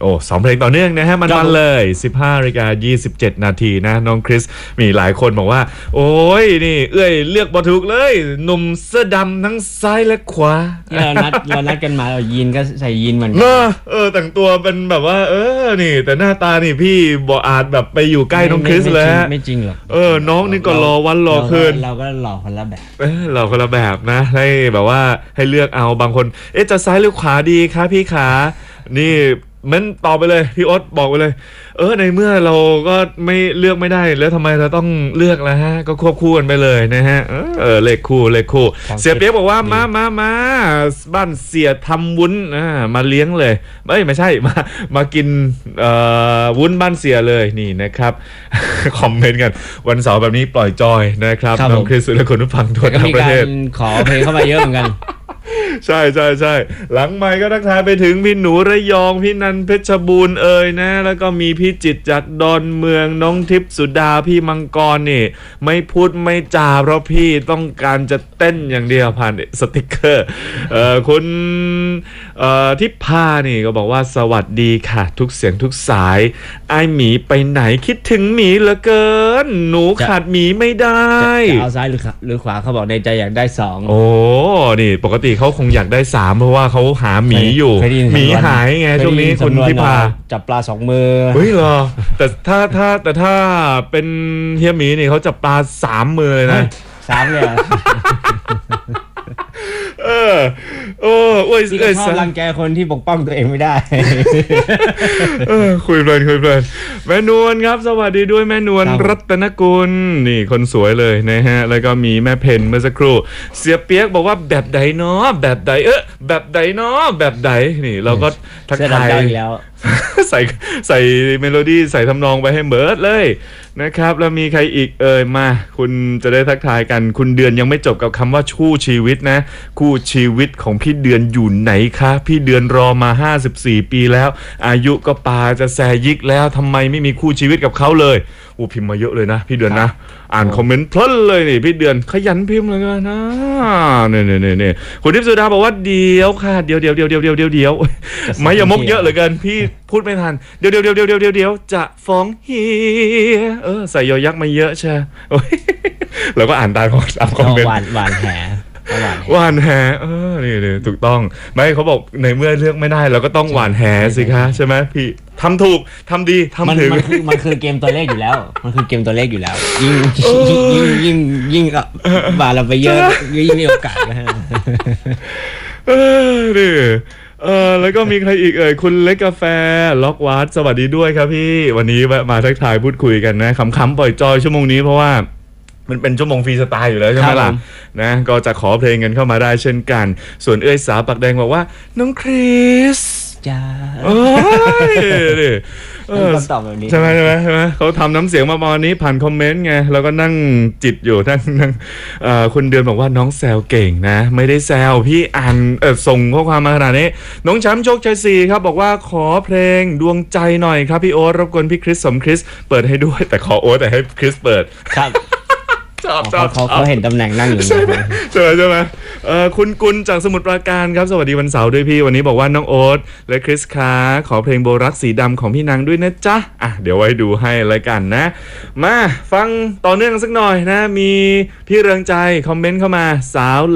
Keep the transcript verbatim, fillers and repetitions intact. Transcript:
โอ้สองเพลงต่อเนื่องนะฮะมันมันเลยสิบห้านาฬิกายี่สิบเจ็ดนาทีนะน้องคริสมีหลายคนบอกว่าโอ้ยนี่เอ้ยเลือกบ่ถูกเลยหนุ่มเสื้อดำทั้งซ้ายและขวาเรานัดเรานัดกันมาเรายีนก็ใส่ยีนเหมือนกันเออแต่งตัวเป็นแบบว่าเออนี่แต่หน้าตานี่พี่บ่อาจแบบไปอยู่ใกล้น้องคริสแล้วไม่จริงหรอกเออน้องนี่ก็รอวันรอคืนเราก็หล่อคนละแบบเออหล่อคนละแบบนะให้แบบว่าให้เลือกเอาบางคนเอ๊ะจะซ้ายหรือขวาดีคะพี่ขานี่มันตอบไปเลยพี่โอ๊ตบอกไปเลยเออในเมื่อเราก็ไม่เลือกไม่ได้แล้วทำไมเราต้องเลือกล่ะฮะก็ควบคู่กันไปเลยนะฮะเออเลขคู่เลขคู่เสียเปี๊ยกบอกว่ามามามาบ้านเสียทำวุ้นอ่ามาเลี้ยงเลยไม่ไม่ใช่มามากินเอ่อวุ้นบ้านเสียเลยนี่นะครับคอมเมนต์กันวันเสาร์แบบนี้ปล่อยจอยนะครับน้องคริสและคนผู้ฟังทั่วทั้งประเทศขอเพลงเข้ามาเยอะเหมือนกันใช่ใช่ใช่หลังไมค์ก็ทักทายไปถึงพี่หนูระยองพี่นันเพชรบูรณ์เอ่ยนะแล้วก็มีพี่จิตจากดอนเมืองน้องทิพย์สุดาพี่มังกรนี่ไม่พูดไม่จาเพราะพี่ต้องการจะเต้นอย่างเดียวผ่านสติกเกอร์เอ่อคุณเอ่อทิพพานี่ก็บอกว่าสวัสดีค่ะทุกเสียงทุกสายไอหมีไปไหนคิดถึงหมีเหลือเกินหนูขาดหมีไม่ได้จะเอาซ้ายหรือหรือขวาเขาบอกในใจอยากได้สองโอ้นี่ปกติเขาคงอยากได้สามเพราะว่าเขาหาหมีอยู่หมีหายไงช่วงนี้คุณทิพาจับปลาสองมือเฮ้ยเหรอแต่ถ้าถ้าแต่ถ้าเป็นเฮียหมีนี่เขาจับปลาสามมือเลยนะสามเลยเออโอ้โอ้ยเอ้ยชอบรังแกคนที่ปกป้องตัวเองไม่ได้เออคุยเพลินคุยเพลินแม่นวลครับสวัสดีด้วยแม่นวลรัตนกุลนี่คนสวยเลยนะฮะแล้วก็มีแม่เพนเมื่อสักครู่เสียเปียกบอกว่าแบบใดเนาะแบบใดเออแบบใดเนาะแบบใดนี่เราก็ทักทายแล้วใส่ใส่เมโลดี้ใส่ทำนองไปให้เบิร์ดเลยนะครับแล้วมีใครอีกเอ่ยมาคุณจะได้ทักทายกันคุณเดือนยังไม่จบกับคำว่าคู่ชีวิตนะคู่ชีวิตของพี่เดือนอยู่ไหนคะพี่เดือนรอมาห้าสิบสี่ปีแล้วอายุก็ปาจะแซยิกแล้วทำไมไม่มีคู่ชีวิตกับเขาเลยอู้พิมพ์มาเยอะเลยนะพี่เดือนนะอ่านคอมเมนต์เพลินเลยนี่พี่เดือนขยันพิมพ์เลยนะเนี่ยเนี่ยเนี่ยคุณทิพย์สุดาบอกว่าเดี๋ยวค่ะเดี๋ยวเดี๋ยวเดี๋ยวเดี๋ยวเดี๋ยวเดี๋ยวเดี๋ยวไม่อย่ามกเยอะเหลือเกินพี่พูดไม่ทันเดี๋ยวเดี๋ยวเดี๋ยวเดี๋ยวเดี๋ยวเดี๋ยวจะฟ้องเฮียเออใส่ยอยักษ์มาเยอะใช่แล้วก็อ่านตามตามคอมเมนต์หวานหวานแหหวานแหเออนี่นี่ถูกต้องไม่เขาบอกในเมื่อเลือกไม่ได้เราก็ต้องหวานแหสิคะใช่ไหมพี่ทำถูกทำดีทำถึงมันคือมันคือเกมตัวเลขอยู่แล้วมันคือเกมตัวเลขอยู่แล้วยิ่งยิ่งยิ่งยิ่งก็บาเราไปเยอะยิ่งมีโอกาสนะฮะเออนี่เออแล้วก็มีใครอีกเอ่ยคุณเล็กกาแฟล็อกวัดสวัสดีด้วยครับพี่วันนี้แวะมาทักทายพูดคุยกันนะขำๆปล่อยจอยชั่วโมงนี้เพราะว่ามันเป็นชั่วโมงฟรีสไตล์อยู่แล้วใช่ไหมล่ะนะก็จะขอเพลงกันเข้ามาได้เช่นกันส่วนเอ้ยสาวปากแดงบอกว่าน้องคริสจ้าโอ้ยดิตอบแบบนี้ใช่ไหมใช่ไหมใช่ไหมเขาทำน้ำเสียงมาประมาณนี้ผ่านคอมเมนต์ไงแล้วก็นั่งจิตอยู่นั่งนั่งคุณเดือนบอกว่าน้องแซวเก่งนะไม่ได้แซวพี่อ่านเออส่งข้อความมาขนาดนี้น้องแชมป์โชคชัยศรีครับบอกว่าขอเพลงดวงใจหน่อยครับพี่โอ๊ตรบกวนพี่คริสสมคริสเปิดให้ด้วยแต่ขอโอ๊ตแต่ให้คริสเปิดครับเขาเขาเขาเห็นตำแหน่งนั่งอยู่ใช่ไหมใช่ไหมใช่ไหมเอ่อคุณกุลจากสมุทรปราการครับสวัสดีวันเสาร์ด้วยพี่วันนี้บอกว่าน้องโอ๊ตและคริสคะขอเพลงโบรักสีดำของพี่นางด้วยนะจ๊ะอ่ะเดี๋ยวไว้ดูให้รายการนะมาฟังต่อเนื่องสักหน่อยนะมีพี่เรืองใจคอมเมนต์เข้ามาสาว